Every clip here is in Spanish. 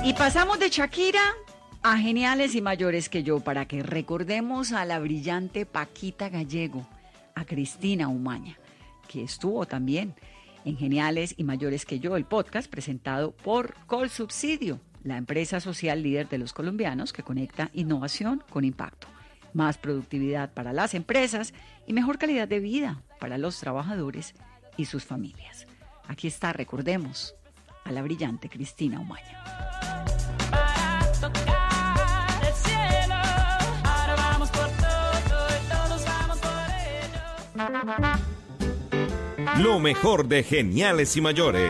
Y pasamos de Shakira a Geniales y Mayores que Yo, para que recordemos a la brillante Paquita Gallego, a Cristina Umaña, que estuvo también en Geniales y Mayores que Yo, el podcast presentado por Colsubsidio, la empresa social líder de los colombianos que conecta innovación con impacto, más productividad para las empresas y mejor calidad de vida para los trabajadores y sus familias. Aquí está, recordemos, a la brillante Cristina Umaña. Lo mejor de Geniales y Mayores.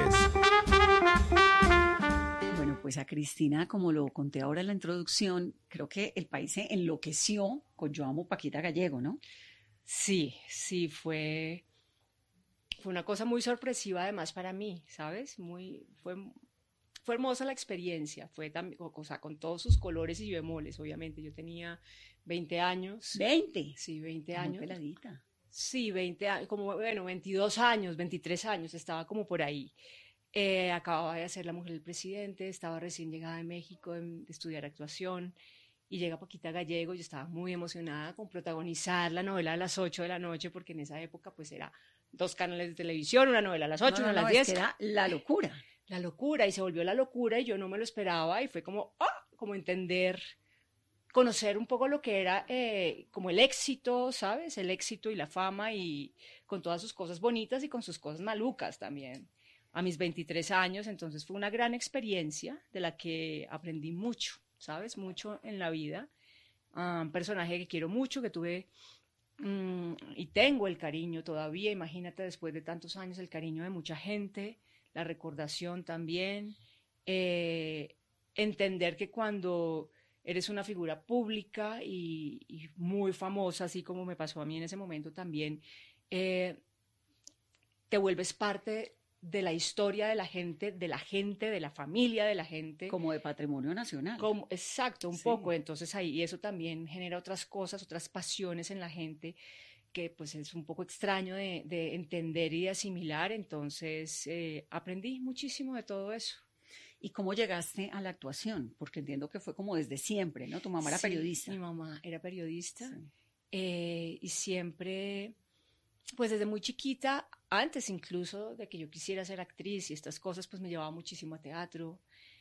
Bueno, pues a Cristina, como lo conté ahora en la introducción, creo que el país se enloqueció con Yo Amo Paquita Gallego, ¿no? Sí, fue una cosa muy sorpresiva además para mí, ¿sabes? Fue hermosa la experiencia, fue también, o sea, con todos sus colores y bemoles, obviamente. Yo tenía 20 años. ¿20? Sí, 20 Muy años. peladita. Sí, 20 años, como, bueno, 22 años, 23 años, estaba como por ahí. Acababa de ser la mujer del presidente, estaba recién llegada de México de estudiar actuación, y llega Paquita Gallego. Yo estaba muy emocionada con protagonizar la novela a las 8 de la noche, porque en esa época pues era 2 canales de televisión, una novela a las 8, una a las 10. Es que era la locura. La locura, y se volvió la locura, y yo no me lo esperaba, y fue como, como entender, conocer un poco lo que era como el éxito, ¿sabes? El éxito y la fama, y con todas sus cosas bonitas y con sus cosas malucas también, a mis 23 años. Entonces fue una gran experiencia de la que aprendí mucho, ¿sabes? Mucho en la vida. Un personaje que quiero mucho, que tuve y tengo el cariño todavía, imagínate, después de tantos años, el cariño de mucha gente, la recordación también, entender que cuando eres una figura pública y muy famosa, así como me pasó a mí en ese momento también, te vuelves parte de la historia de la gente, de la familia de la gente. Como de patrimonio nacional. Exacto, un poco. Entonces ahí, y eso también genera otras cosas, otras pasiones en la gente, que pues es un poco extraño de entender y de asimilar. Entonces aprendí muchísimo de todo eso. ¿Y cómo llegaste a la actuación? Porque entiendo que fue como desde siempre, ¿no? Tu mamá era periodista. Mi mamá era periodista, sí. Y siempre, pues desde muy chiquita, antes incluso de que yo quisiera ser actriz y estas cosas, pues me llevaba muchísimo a teatro,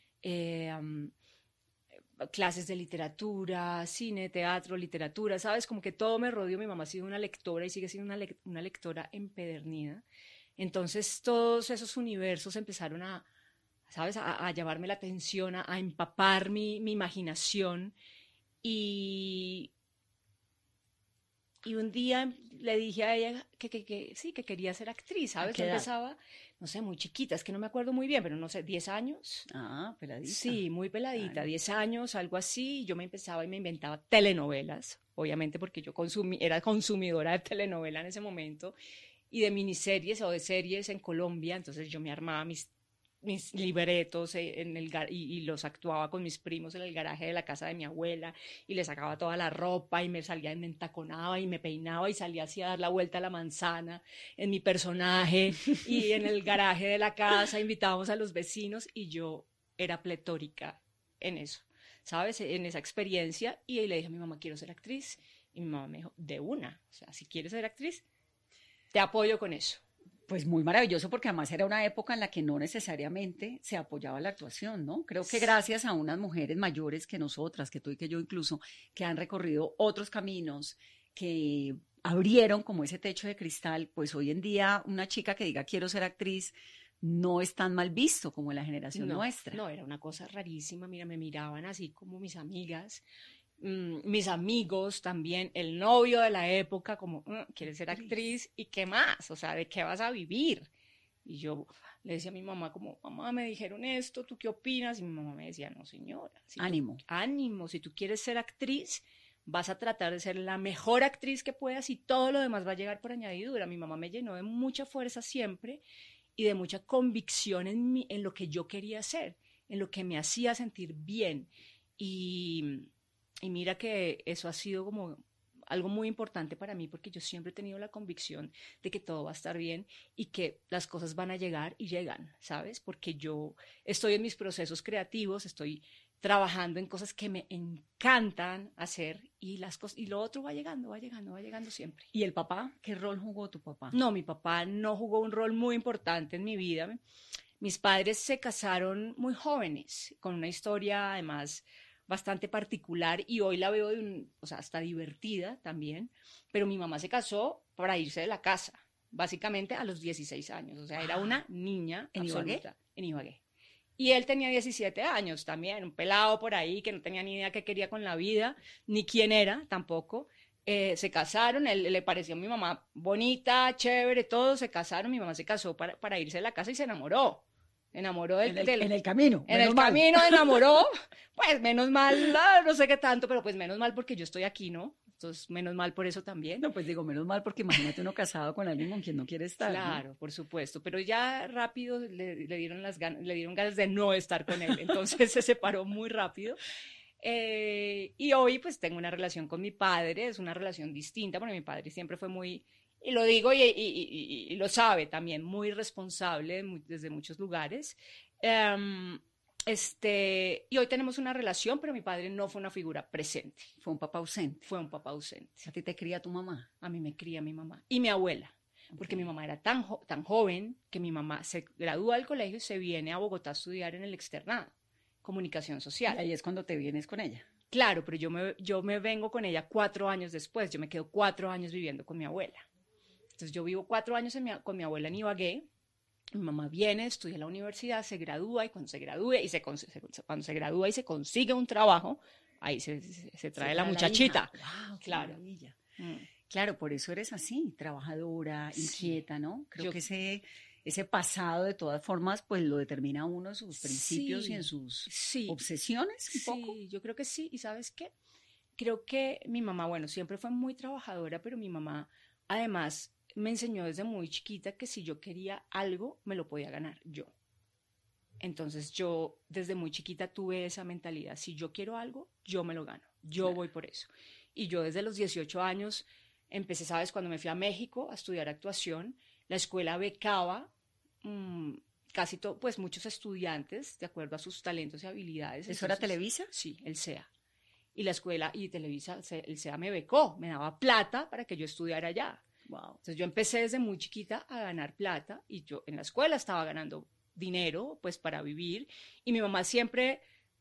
clases de literatura, cine, teatro, literatura, ¿sabes? Como que todo me rodeó. Mi mamá ha sido una lectora y sigue siendo una lectora empedernida. Entonces todos esos universos empezaron ¿sabes? A llamarme la atención, a empapar mi imaginación. Y un día le dije a ella que sí, que quería ser actriz, ¿sabes? Empezaba, no sé, muy chiquita, es que no me acuerdo muy bien, pero no sé, 10 años. Ah, peladita. Sí, muy peladita, Claro. 10 años, algo así. Y yo me empezaba y me inventaba telenovelas, obviamente porque yo era consumidora de telenovela en ese momento, y de miniseries o de series en Colombia. Entonces yo me armaba mis libretos y los actuaba con mis primos en el garaje de la casa de mi abuela, y le sacaba toda la ropa y me salía y me entaconaba y me peinaba y salía así a dar la vuelta a la manzana en mi personaje, y en el garaje de la casa invitábamos a los vecinos, y yo era pletórica en eso, ¿sabes? En esa experiencia. Y le dije a mi mamá, quiero ser actriz, y mi mamá me dijo, de una, o sea, si quieres ser actriz, te apoyo con eso. Pues muy maravilloso, porque además era una época en la que no necesariamente se apoyaba la actuación, ¿no? Creo que gracias a unas mujeres mayores que nosotras, que tú y que yo incluso, que han recorrido otros caminos, que abrieron como ese techo de cristal, pues hoy en día una chica que diga quiero ser actriz no es tan mal visto como en la generación nuestra. No, era una cosa rarísima. Mira, me miraban así como mis amigas, mis amigos también, el novio de la época, como, ¿quieres ser actriz? ¿Y qué más? O sea, ¿de qué vas a vivir? Y yo le decía a mi mamá como, mamá, me dijeron esto, ¿tú qué opinas? Y mi mamá me decía, no señora. Ánimo. Ánimo, si tú quieres ser actriz, vas a tratar de ser la mejor actriz que puedas, y todo lo demás va a llegar por añadidura. Mi mamá me llenó de mucha fuerza siempre y de mucha convicción en lo que yo quería hacer, en lo que me hacía sentir bien. Y mira que eso ha sido como algo muy importante para mí, porque yo siempre he tenido la convicción de que todo va a estar bien y que las cosas van a llegar y llegan, ¿sabes? Porque yo estoy en mis procesos creativos, estoy trabajando en cosas que me encantan hacer y las cosas, y lo otro va llegando, va llegando, va llegando siempre. ¿Y el papá? ¿Qué rol jugó tu papá? No, mi papá no jugó un rol muy importante en mi vida. Mis padres se casaron muy jóvenes, con una historia además bastante particular, y hoy la veo o sea, hasta divertida también, pero mi mamá se casó para irse de la casa, básicamente a los 16 años, o sea, era una niña ¿En absoluta. Ibagué? En Ibagué. Y él tenía 17 años también, un pelado por ahí que no tenía ni idea qué quería con la vida, ni quién era tampoco. Se casaron, él le pareció a mi mamá bonita, chévere, todo, se casaron, mi mamá se casó para irse de la casa y se enamoró. Enamoró En el camino. En el camino enamoró, pues menos mal, no sé qué tanto, pero pues menos mal porque yo estoy aquí, ¿no? Entonces, menos mal por eso también. No, pues digo, menos mal, porque imagínate uno casado con alguien con quien no quiere estar. Claro, ¿no? por supuesto, pero ya rápido le dieron le dieron ganas de no estar con él, entonces se separó muy rápido. Y hoy pues tengo una relación con mi padre, es una relación distinta, porque mi padre siempre fue muy, y lo digo y lo sabe también, muy responsable desde muchos lugares. Y hoy tenemos una relación, pero mi padre no fue una figura presente. Fue un papá ausente. Fue un papá ausente. ¿A ti te cría tu mamá? A mí me cría mi mamá y mi abuela, porque mi mamá era tan joven que mi mamá se gradúa del colegio y se viene a Bogotá a estudiar en el externado, comunicación social. Y ahí es cuando te vienes con ella. Claro, pero yo me vengo con ella 4 años después, yo me quedo 4 años viviendo con mi abuela. Entonces yo vivo 4 años con mi abuela en Ibagué. Mi mamá viene, estudia en la universidad, se gradúa, y cuando se gradúa y se consigue un trabajo, ahí se trae la muchachita. Wow, claro. Claro, por eso eres así, trabajadora, inquieta, ¿no? Creo que ese pasado, de todas formas, pues lo determina a uno en sus principios y en sus obsesiones, un poco. Sí, yo creo que sí. ¿Y sabes qué? Creo que mi mamá, bueno, siempre fue muy trabajadora, pero mi mamá, además, me enseñó desde muy chiquita que si yo quería algo, me lo podía ganar yo. Entonces yo desde muy chiquita tuve esa mentalidad, si yo quiero algo, yo me lo gano, yo voy por eso. Y yo desde los 18 años empecé, ¿sabes? Cuando me fui a México a estudiar actuación, la escuela becaba casi todo, pues muchos estudiantes de acuerdo a sus talentos y habilidades. ¿Eso era Televisa? Sí, el SEA. Y la escuela y Televisa, el SEA me becó, me daba plata para que yo estudiara allá. Wow. Entonces yo empecé desde muy chiquita a ganar plata y yo en la escuela estaba ganando dinero pues para vivir, y mi mamá siempre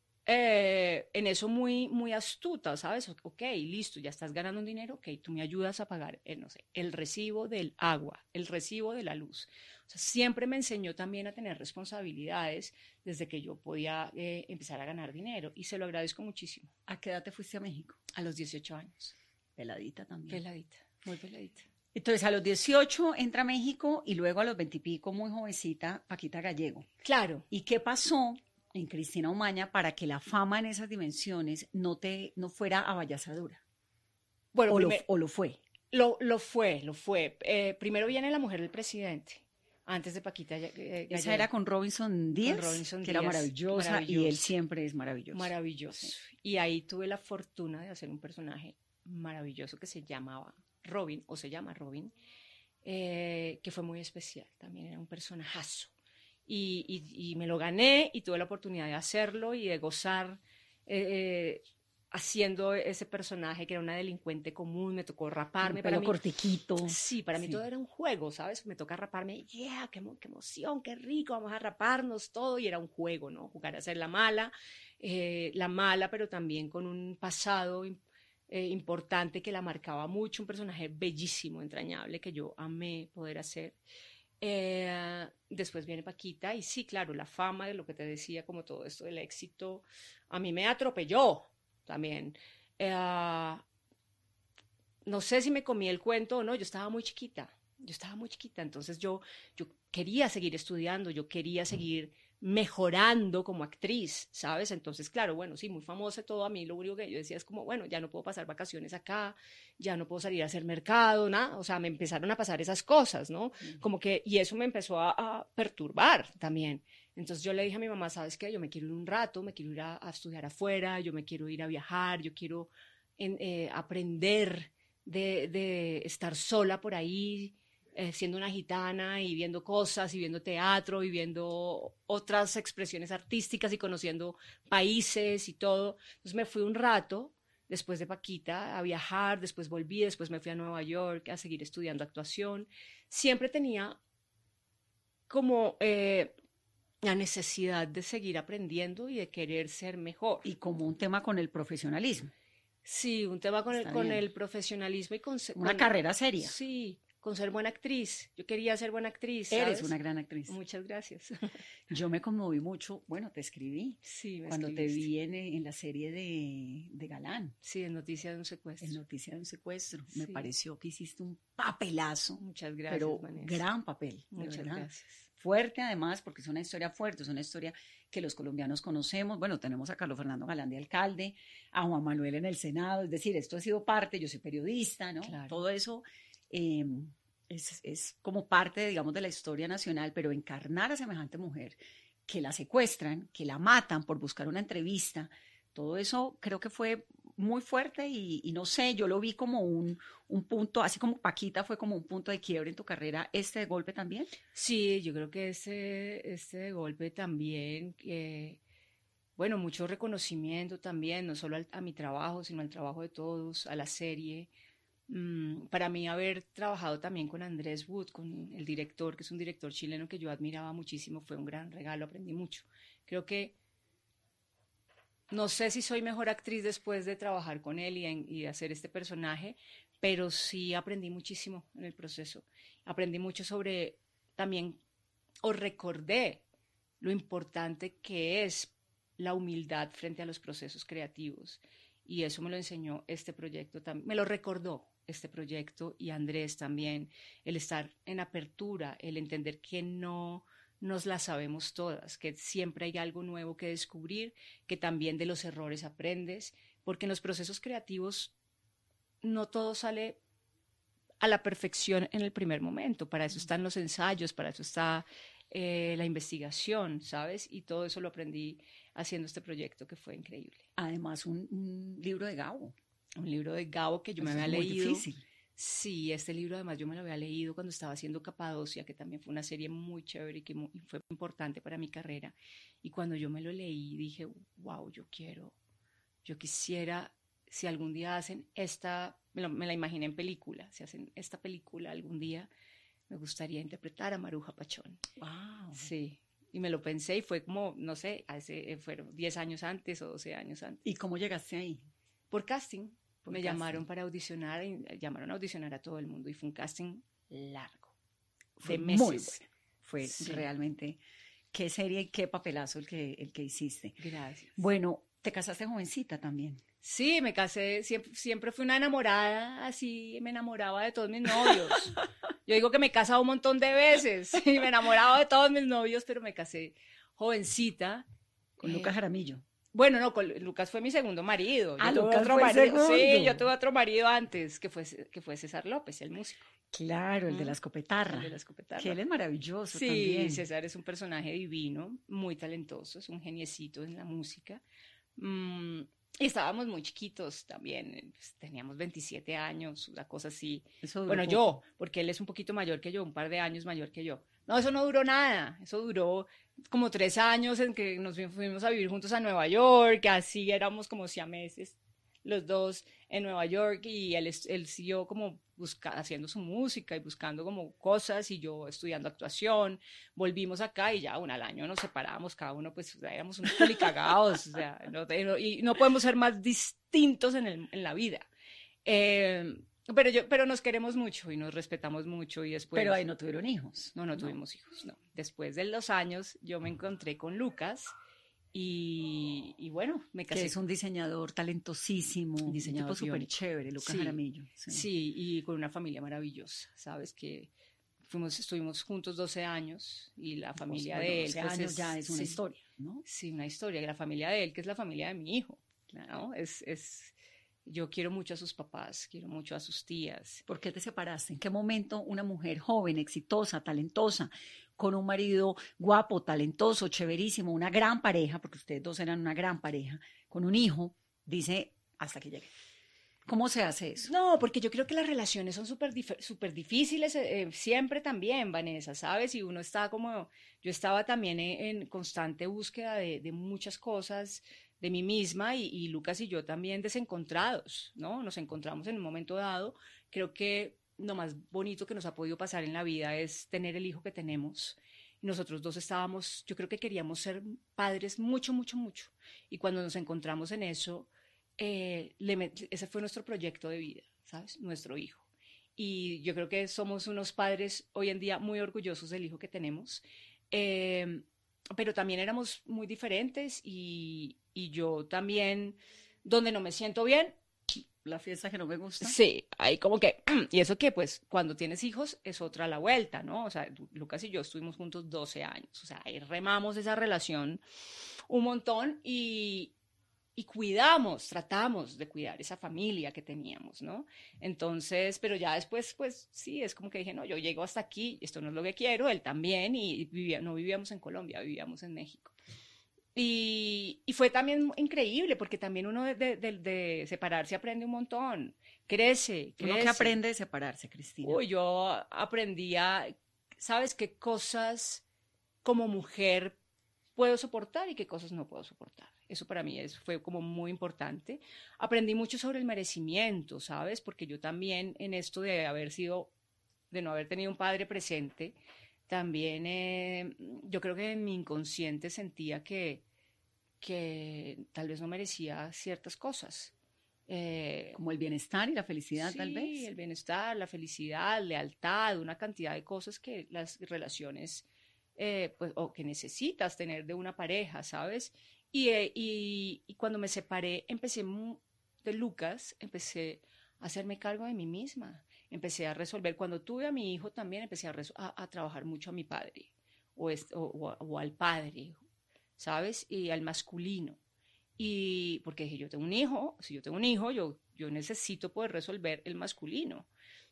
en eso muy, muy astuta, ¿sabes? Ok, listo, ya estás ganando un dinero, ok, tú me ayudas a pagar, no sé, el recibo del agua, el recibo de la luz. O sea, siempre me enseñó también a tener responsabilidades desde que yo podía empezar a ganar dinero, y se lo agradezco muchísimo. ¿A qué edad te fuiste a México? A los 18 años. Peladita también. Peladita, muy peladita. Entonces, a los 18 entra a México y luego a los 20 y pico, muy jovencita, Paquita Gallego. Claro. ¿Y qué pasó en Cristina Umaña para que la fama en esas dimensiones no fuera abayazadora? Bueno, ¿O lo fue? Lo fue. Primero viene La mujer del presidente, antes de Paquita Gallego. Esa era con Robinson Díaz, que era maravilloso. Y él siempre es maravilloso. Maravilloso. Sí. Y ahí tuve la fortuna de hacer un personaje maravilloso que se llamaba Robin, o se llama Robin, que fue muy especial, también era un personajazo. Y me lo gané y tuve la oportunidad de hacerlo y de gozar haciendo ese personaje que era una delincuente común. Me tocó raparme. Pero cortiquito. Sí, para mí todo era un juego, ¿sabes? Me toca raparme, qué emoción, qué rico, vamos a raparnos todo, y era un juego, ¿no? Jugar a ser la mala, pero también con un pasado importante que la marcaba mucho, un personaje bellísimo, entrañable, que yo amé poder hacer. Después viene Paquita y sí, claro, la fama de lo que te decía, como todo esto del éxito, a mí me atropelló también. No sé si me comí el cuento o no, yo estaba muy chiquita, entonces yo quería seguir estudiando, yo quería seguir mejorando como actriz, ¿sabes? Entonces, claro, bueno, sí, muy famosa todo, a mí lo único que yo decía es como, bueno, ya no puedo pasar vacaciones acá, ya no puedo salir a hacer mercado, nada, o sea, me empezaron a pasar esas cosas, ¿no? Como que, y eso me empezó a perturbar también. Entonces yo le dije a mi mamá, ¿sabes qué? Yo me quiero ir un rato, me quiero ir a estudiar afuera, yo me quiero ir a viajar, yo quiero aprender de estar sola por ahí, siendo una gitana y viendo cosas y viendo teatro y viendo otras expresiones artísticas y conociendo países y todo. Entonces me fui un rato después de Paquita a viajar, después volví, después me fui a Nueva York a seguir estudiando actuación. Siempre tenía como la necesidad de seguir aprendiendo y de querer ser mejor. Y como un tema con el profesionalismo. Sí, un tema con el profesionalismo y una carrera seria. Sí, con ser buena actriz. Yo quería ser buena actriz, ¿sabes? Eres una gran actriz. Muchas gracias. Yo me conmoví mucho, bueno, te escribí. Sí, cuando te vi en la serie de Galán. Sí, en Noticia de un secuestro. En Noticia de un secuestro. Sí. Me pareció que hiciste un papelazo. Muchas gracias, pero Vanessa. gran papel. Muchas gracias. Fuerte además, porque es una historia fuerte, es una historia que los colombianos conocemos. Bueno, tenemos a Carlos Fernando Galán de alcalde, a Juan Manuel en el Senado, es decir, esto ha sido parte, yo soy periodista, ¿no? Claro. Todo eso es como parte, digamos, de la historia nacional, pero encarnar a semejante mujer, que la secuestran, que la matan por buscar una entrevista, todo eso creo que fue muy fuerte y no sé, yo lo vi como un punto, así como Paquita fue como un punto de quiebre en tu carrera, ¿este golpe también? Sí, yo creo que este golpe también, bueno, mucho reconocimiento también, no solo a mi trabajo, sino al trabajo de todos, a la serie. Para mí haber trabajado también con Andrés Wood, con el director, que es un director chileno que yo admiraba muchísimo, fue un gran regalo, aprendí mucho. Creo que no sé si soy mejor actriz después de trabajar con él y de hacer este personaje, pero sí aprendí muchísimo en el proceso. Aprendí mucho sobre también, o recordé lo importante que es la humildad frente a los procesos creativos. Y eso me lo enseñó este proyecto también, me lo recordó este proyecto y Andrés también, el estar en apertura, el entender que no nos la sabemos todas, que siempre hay algo nuevo que descubrir, que también de los errores aprendes, porque en los procesos creativos no todo sale a la perfección en el primer momento, para eso están los ensayos, para eso está la investigación, ¿sabes? Y todo eso lo aprendí haciendo este proyecto que fue increíble. Además, un libro de Gabo. Un libro de Gabo que yo me había leído. Muy difícil. Sí, este libro además yo me lo había leído cuando estaba haciendo Capadocia, que también fue una serie muy chévere y que fue muy importante para mi carrera. Y cuando yo me lo leí dije, wow, yo quisiera, si algún día hacen me la imaginé en película, si hacen esta película algún día, me gustaría interpretar a Maruja Pachón. Wow. Sí, y me lo pensé y fue como, no sé, fueron 10 años antes o 12 años antes. ¿Y cómo llegaste ahí? Por casting. Me llamaron para audicionar, y llamaron a audicionar a todo el mundo y fue un casting largo, fue de meses. Muy bueno. Fue realmente, qué serie y qué papelazo el que hiciste. Gracias. Bueno, te casaste jovencita también. Sí, me casé, siempre fui una enamorada, así me enamoraba de todos mis novios. Yo digo que me he casado un montón de veces y me enamoraba de todos mis novios, pero me casé jovencita. Con Lucas Jaramillo. Bueno, no, Lucas fue mi segundo marido. Ah, yo tuve Lucas otro fue marido. segundo. Sí, yo tuve otro marido antes, que fue César López, el músico. Claro, el de la escopetarra. El de la escopetarra. Que él es maravilloso sí, también. Sí, César es un personaje divino, muy talentoso, es un geniecito en la música. Y estábamos muy chiquitos también, pues, teníamos 27 años, una cosa así. Bueno, yo, porque él es un poquito mayor que yo, un par de años mayor que yo. No, eso no duró nada, eso duró como 3 años en que nos fuimos a vivir juntos a Nueva York, así éramos como siameses los dos en Nueva York y él siguió como haciendo su música y buscando como cosas y yo estudiando actuación. Volvimos acá y ya al año nos separamos, cada uno pues éramos unos culicagados, o sea, y no podemos ser más distintos en la vida. Pero nos queremos mucho y nos respetamos mucho y después... Pero ahí no tuvieron hijos. No tuvimos hijos, no. Después de los años yo me encontré con Lucas y bueno, me casé. Que es un diseñador talentosísimo, un tipo súper chévere, Lucas Jaramillo. Sí, y con una familia maravillosa, ¿sabes? Que estuvimos juntos 12 años y la familia de él... 12 años ya es una historia, ¿no? Sí, una historia. Y la familia de él, que es la familia de mi hijo, ¿no? Yo quiero mucho a sus papás, quiero mucho a sus tías. ¿Por qué te separaste? ¿En qué momento una mujer joven, exitosa, talentosa, con un marido guapo, talentoso, chéverísimo, una gran pareja, porque ustedes dos eran una gran pareja, con un hijo, dice, hasta que llegue? ¿Cómo se hace eso? No, porque yo creo que las relaciones son súper difíciles, siempre también, Vanessa, ¿sabes? Y uno está como, yo estaba también en constante búsqueda de muchas cosas de mí misma y Lucas y yo también desencontrados, ¿no? Nos encontramos en un momento dado. Creo que lo más bonito que nos ha podido pasar en la vida es tener el hijo que tenemos. Nosotros dos estábamos, yo creo que queríamos ser padres mucho, mucho, mucho. Y cuando nos encontramos en eso, ese fue nuestro proyecto de vida, ¿sabes? Nuestro hijo. Y yo creo que somos unos padres hoy en día muy orgullosos del hijo que tenemos, pero también éramos muy diferentes y yo también, donde no me siento bien, La fiesta que no me gusta. sí, ahí como que, y eso que pues cuando tienes hijos es otra la vuelta, ¿no? O sea, Lucas y yo estuvimos juntos 12 años, o sea, ahí remamos esa relación un montón y cuidamos, tratamos de cuidar esa familia que teníamos, ¿no? Entonces, pero ya después, pues sí, es como que dije, no, yo llego hasta aquí, esto no es lo que quiero, él también, y no vivíamos en Colombia, vivíamos en México. Y fue también increíble, porque también uno de separarse aprende un montón, crece. Uno que aprende de separarse, Cristina. Uy, yo aprendía, ¿sabes qué cosas como mujer puedo soportar y qué cosas no puedo soportar? Eso para mí fue como muy importante. Aprendí mucho sobre el merecimiento, ¿sabes? Porque yo también en esto de no haber tenido un padre presente, también yo creo que en mi inconsciente sentía que tal vez no merecía ciertas cosas. Como el bienestar y la felicidad, Sí, tal vez. el bienestar, la felicidad, lealtad, una cantidad de cosas que las relaciones, pues, o que necesitas tener de una pareja, ¿sabes? Y cuando me separé, de Lucas, empecé a hacerme cargo de mí misma. Empecé a resolver. Cuando tuve a mi hijo también empecé a trabajar mucho a mi padre o al padre, ¿sabes? Y al masculino. Y porque dije, yo tengo un hijo, si yo tengo un hijo, yo necesito poder resolver el masculino.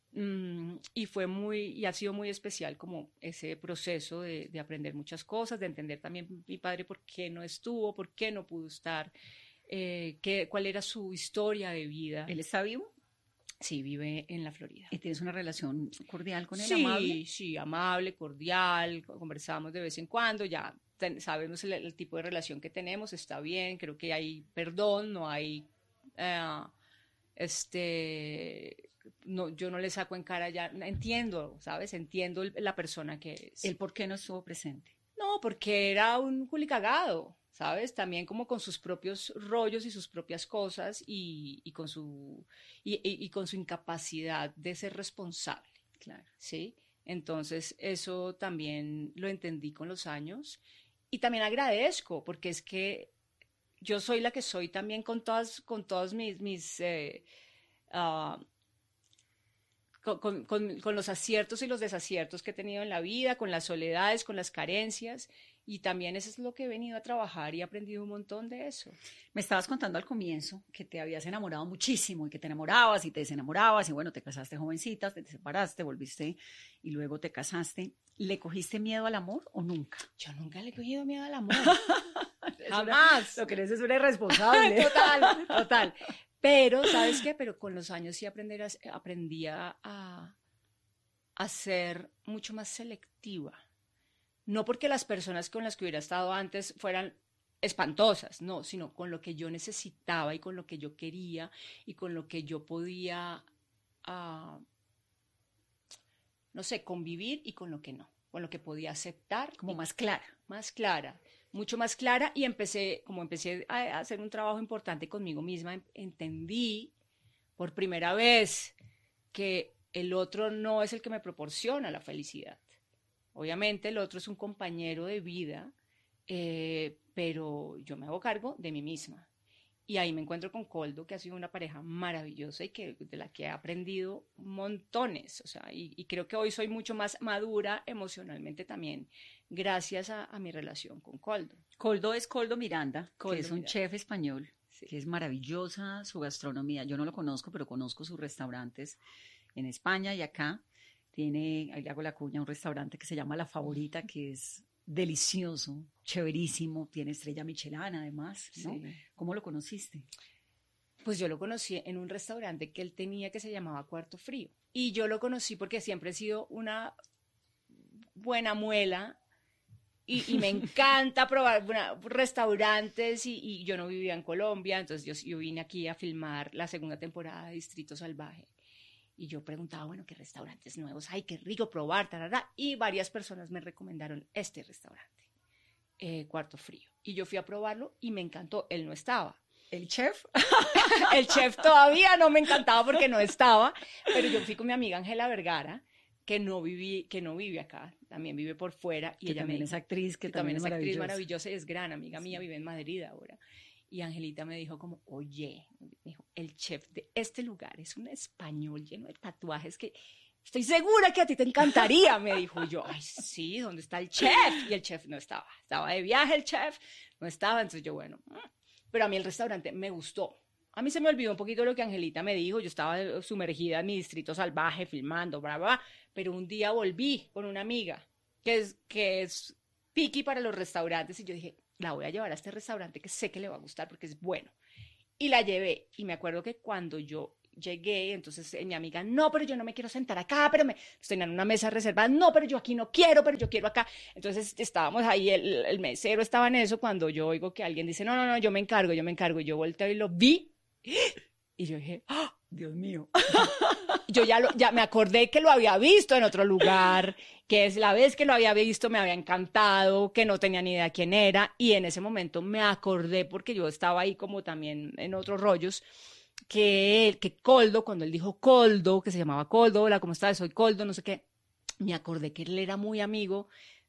Y ha sido muy especial como ese proceso de aprender muchas cosas, de entender también mi padre por qué no estuvo, por qué no pudo estar, cuál era su historia de vida. ¿Él está vivo? Sí, vive en la Florida. ¿Y tienes una relación cordial con él, Sí, amable? sí, amable, cordial, conversamos de vez en cuando, ya sabemos el tipo de relación que tenemos, está bien, creo que hay perdón, no hay, eh, no, yo no le saco en cara ya, entiendo, ¿sabes? Entiendo la persona que es. ¿Él por qué no estuvo presente? No, porque era un culicagado, ¿sabes? También como con sus propios rollos y sus propias cosas y con su incapacidad de ser responsable. Claro. ¿Sí? Entonces, eso también lo entendí con los años y también agradezco, porque es que yo soy la que soy también con todas mis con los aciertos y los desaciertos que he tenido en la vida, con las soledades, con las carencias, y también eso es lo que he venido a trabajar y he aprendido un montón de eso. Me estabas contando al comienzo que te habías enamorado muchísimo y que te enamorabas y te desenamorabas y bueno, te casaste jovencita, te separaste, volviste y luego te casaste. ¿Le cogiste miedo al amor o nunca? Yo nunca le he cogido miedo al amor. Jamás. Lo que eres es una irresponsable. Total. Pero, ¿sabes qué? Pero con los años sí aprendí a ser mucho más selectiva. No porque las personas con las que hubiera estado antes fueran espantosas, no, sino con lo que yo necesitaba y con lo que yo quería y con lo que yo podía, no sé, convivir y con lo que no, con lo que podía aceptar. Como más clara. Más clara, mucho más clara, y empecé a hacer un trabajo importante conmigo misma, entendí por primera vez que el otro no es el que me proporciona la felicidad. Obviamente el otro es un compañero de vida, pero yo me hago cargo de mí misma. Y ahí me encuentro con Coldo, que ha sido una pareja maravillosa y de la que he aprendido montones. O sea, y creo que hoy soy mucho más madura emocionalmente también, gracias a mi relación con Coldo. Coldo es Coldo Miranda, Coldo que es un Miranda. chef español, Sí. que es maravillosa su gastronomía. Yo no lo conozco, pero conozco sus restaurantes en España y acá. Ahí le hago la cuña, un restaurante que se llama La Favorita, que es delicioso, chéverísimo, tiene estrella Michelin además, ¿no? Sí. ¿Cómo lo conociste? Pues yo lo conocí en un restaurante que él tenía que se llamaba Cuarto Frío. Y yo lo conocí porque siempre he sido una buena muela y me encanta probar restaurantes y yo no vivía en Colombia, entonces yo vine aquí a filmar la segunda temporada de Distrito Salvaje. Y yo preguntaba, bueno, ¿qué restaurantes nuevos hay? Qué rico probar, tarara. Y varias personas me recomendaron este restaurante, Cuarto Frío. Y yo fui a probarlo y me encantó. Él no estaba. ¿El chef? El chef todavía no me encantaba porque no estaba, pero yo fui con mi amiga Ángela Vergara, que no vive acá, también vive por fuera. Y que ella también es actriz, que también es actriz maravillosa. maravillosa y es gran amiga mía, vive en Madrid ahora. Y Angelita me dijo como, oye, me dijo, el chef de este lugar es un español lleno de tatuajes que estoy segura que a ti te encantaría, me dijo. Yo, ay, sí, ¿dónde está el chef? Y el chef no estaba de viaje el chef, no estaba, entonces yo, bueno, pero a mí el restaurante me gustó. A mí se me olvidó un poquito lo que Angelita me dijo, yo estaba sumergida en mi Distrito Salvaje, filmando, bla, bla, bla, pero un día volví con una amiga que es picky para los restaurantes y yo dije, la voy a llevar a este restaurante que sé que le va a gustar porque es bueno. Y la llevé y me acuerdo que cuando yo llegué, entonces mi amiga, no, pero yo no me quiero sentar acá, pero tenían una mesa reservada, no, pero yo aquí no quiero, pero yo quiero acá. Entonces estábamos ahí, el mesero estaba en eso cuando yo oigo que alguien dice, no, yo me encargo, y yo volteo y lo vi y yo dije, ¡oh, Dios mío! Yo ya me acordé que lo había visto en otro lugar, que es la vez que lo había visto me había encantado, que no tenía ni idea quién era, y en ese momento me acordé, porque yo estaba ahí como también en otros rollos, que Coldo, cuando él dijo Coldo, que se llamaba Coldo, hola, ¿cómo estás? Soy Coldo, no sé qué, me acordé que él era muy amigo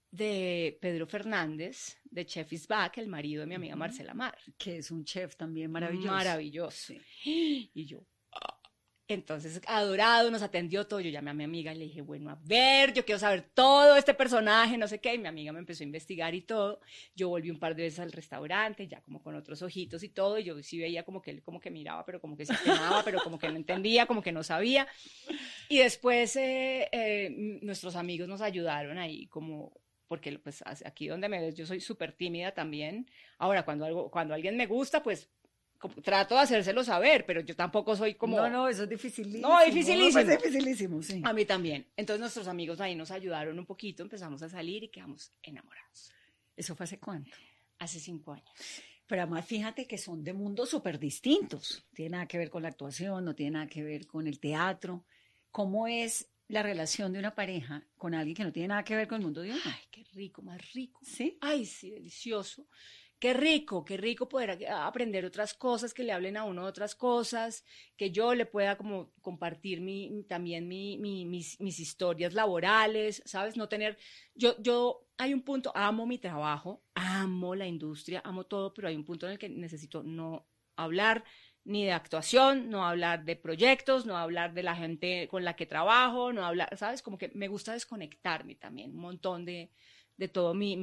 de Pedro Fernández, de Chef is Back, el marido de mi amiga Marcela Mar. Que es un chef también maravilloso. Maravilloso. Sí. Y yo, entonces, adorado, nos atendió todo. Yo llamé a mi amiga y le dije, bueno, a ver, yo quiero saber todo este personaje, no sé qué. Y mi amiga me empezó a investigar y todo. Yo volví un par de veces al restaurante, ya como con otros ojitos y todo. Y yo sí veía como que él como que miraba, pero como que se quemaba, pero como que no entendía, como que no sabía. Y después nuestros amigos nos ayudaron ahí como... Porque pues aquí donde me ves yo soy súper tímida también. Ahora, cuando alguien me gusta, pues trato de hacérselo saber, pero yo tampoco soy como... No, eso es dificilísimo. No, dificilísimo. Es dificilísimo, sí. A mí también. Entonces nuestros amigos ahí nos ayudaron un poquito, empezamos a salir y quedamos enamorados. ¿Eso fue hace cuánto? Hace 5 años. Pero además fíjate que son de mundos súper distintos. No tiene nada que ver con la actuación, no tiene nada que ver con el teatro. ¿Cómo es la relación de una pareja con alguien que no tiene nada que ver con el mundo de uno? Ay, qué rico, más rico. ¿Sí? Ay, sí, delicioso. Qué rico poder aprender otras cosas, que le hablen a uno de otras cosas, que yo le pueda como compartir también mis historias laborales, ¿sabes? No tener, hay un punto, amo mi trabajo, amo la industria, amo todo, pero hay un punto en el que necesito no hablar ni de actuación, no hablar de proyectos, no hablar de la gente con la que trabajo, no hablar, ¿sabes? Como que me gusta desconectarme también, un montón de todo mi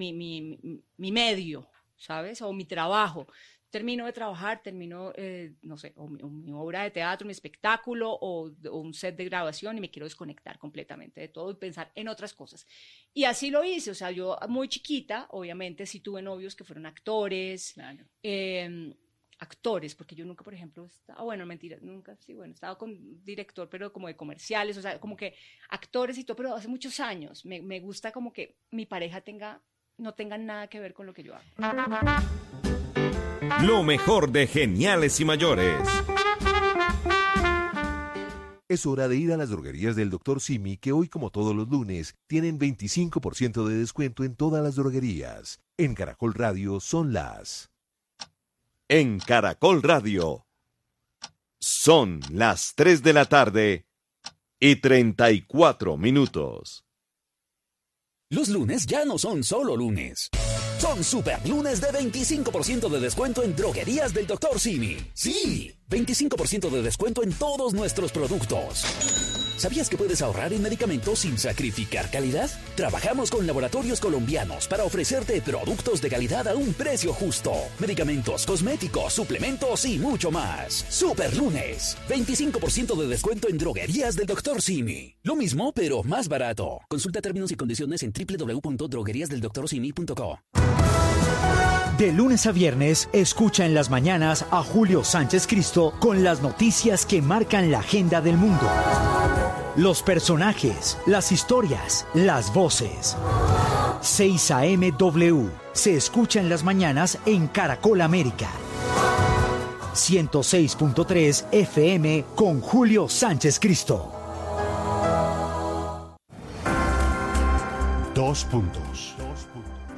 medio, ¿sabes? O mi trabajo. Termino de trabajar, no sé, o mi obra de teatro, mi espectáculo, o un set de grabación y me quiero desconectar completamente de todo y pensar en otras cosas. Y así lo hice, o sea, yo muy chiquita, obviamente, sí tuve novios que fueron actores, Claro. Actores, porque yo nunca, por ejemplo, bueno, mentira, nunca, sí, bueno, estaba con director, pero como de comerciales, o sea, como que actores y todo, pero hace muchos años. Me gusta como que mi pareja no tenga nada que ver con lo que yo hago. Lo mejor de Geniales y Mayores. Es hora de ir a las droguerías del Dr. Simi, que hoy, como todos los lunes, tienen 25% de descuento en todas las droguerías. En Caracol Radio son las... En Caracol Radio. Son las 3 de la tarde y 34 minutos. Los lunes ya no son solo lunes. Son super lunes de 25% de descuento en droguerías del Dr. Simi. Sí, 25% de descuento en todos nuestros productos. ¿Sabías que puedes ahorrar en medicamentos sin sacrificar calidad? Trabajamos con laboratorios colombianos para ofrecerte productos de calidad a un precio justo. Medicamentos, cosméticos, suplementos y mucho más. Super lunes, 25% de descuento en droguerías del Dr. Simi. Lo mismo, pero más barato. Consulta términos y condiciones en www.drogueriasdeldoctorsimi.co. De lunes a viernes, escucha en las mañanas a Julio Sánchez Cristo con las noticias que marcan la agenda del mundo. Los personajes, las historias, las voces. 6 AM W se escucha en las mañanas en Caracol América. 106.3 FM con Julio Sánchez Cristo. 2 puntos.